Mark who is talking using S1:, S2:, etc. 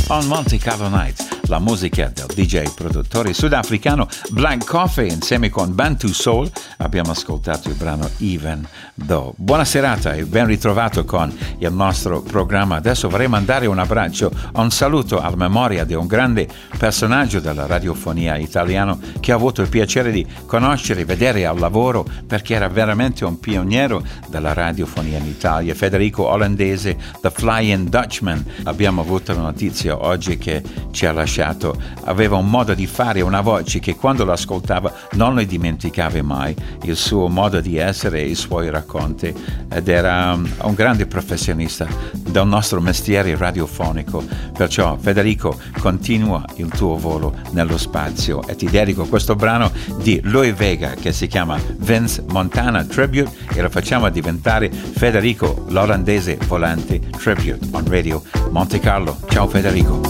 S1: on Monte Carlo Nights, la musica del DJ produttore sudafricano Black Coffee insieme con Bantu Soul. Abbiamo ascoltato il brano Even Though. Buona serata e ben ritrovato con il nostro programma. Adesso vorrei mandare un abbraccio, un saluto alla memoria di un grande personaggio della radiofonia italiana che ho avuto il piacere di conoscere e vedere al lavoro, perché era veramente un pioniere della radiofonia in Italia, Federico Olandese, The Flying Dutchman. Abbiamo avuto la notizia oggi che ci ha lasciato. Aveva un modo di fare, una voce che quando lo ascoltava non lo dimenticavi mai, il suo modo di essere e i suoi racconti, ed era un grande professionista del nostro mestiere radiofonico. Perciò Federico, continua il tuo volo nello spazio e ti dedico questo brano di Louie Vega che si chiama Vince Montana Tribute e lo facciamo diventare Federico l'Olandese Volante Tribute on Radio Monte Carlo. Ciao Federico.